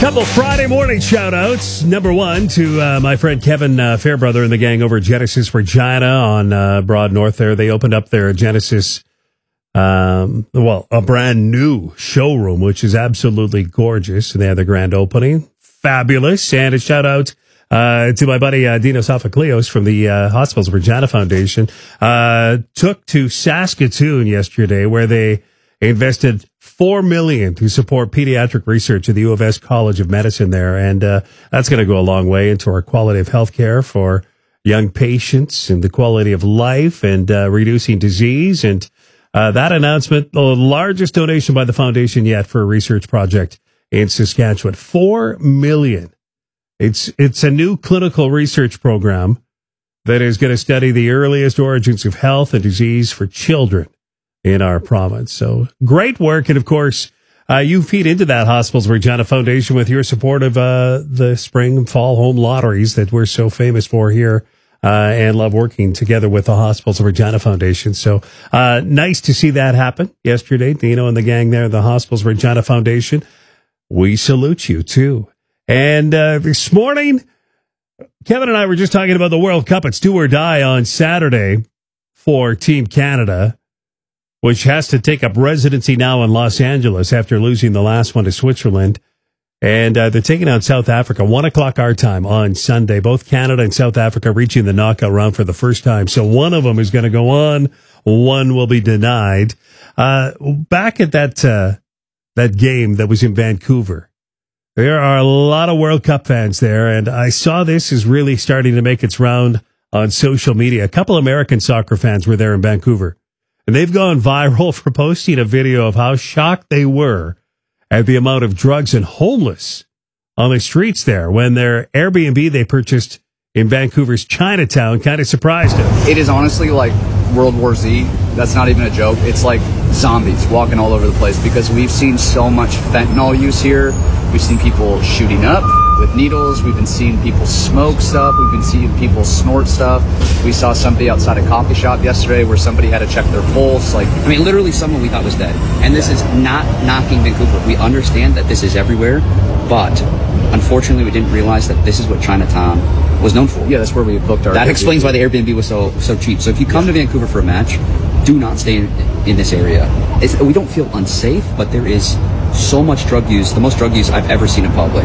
Couple Friday morning shout-outs. Number one to my friend Kevin Fairbrother and the gang over at Genesis Regina on Broad North there. They opened up their Genesis, a brand new showroom, which is absolutely gorgeous. And they had the grand opening. Fabulous. And a shout-out to my buddy Dino Sophocleos from the Hospitals Regina Foundation. Took to Saskatoon yesterday where they invested $4 million to support pediatric research at the U of S College of Medicine there. And that's going to go a long way into our quality of health care for young patients and the quality of life and reducing disease. And that announcement, the largest donation by the foundation yet for a research project in Saskatchewan. $4 million. It's a new clinical research program that is going to study the earliest origins of health and disease for children in our province. So great work. And of course, you feed into that Hospitals Regina Foundation with your support of the spring and fall home lotteries that we're so famous for here and love working together with the Hospitals Regina Foundation. So nice to see that happen yesterday. Dino and the gang there at the Hospitals Regina Foundation. We salute you too. And this morning, Kevin and I were just talking about the World Cup. It's do or die on Saturday for Team Canada, which has to take up residency now in Los Angeles after losing the last one to Switzerland. And they're taking out South Africa, 1 o'clock our time on Sunday. Both Canada and South Africa reaching the knockout round for the first time. So one of them is going to go on. One will be denied. Back at that game that was in Vancouver, there are a lot of World Cup fans there. And I saw this is really starting to make its round on social media. A couple American soccer fans were there in Vancouver. And they've gone viral for posting a video of how shocked they were at the amount of drugs and homeless on the streets there when their Airbnb they purchased in Vancouver's Chinatown kind of surprised them. It is honestly like World War Z. That's not even a joke. It's like zombies walking all over the place because we've seen so much fentanyl use here. We've seen people shooting up with needles. We've been seeing people smoke stuff. We've been seeing people snort stuff. We saw somebody outside a coffee shop yesterday where somebody had to check their pulse. Literally someone we thought was dead. And this is not knocking Vancouver. We understand that this is everywhere, but unfortunately we didn't realize that this is what Chinatown was known for. Yeah, that's where we booked our... That explains why the Airbnb was so cheap. So if you come to Vancouver for a match, do not stay in this area. We don't feel unsafe, but there is so much drug use, the most drug use I've ever seen in public.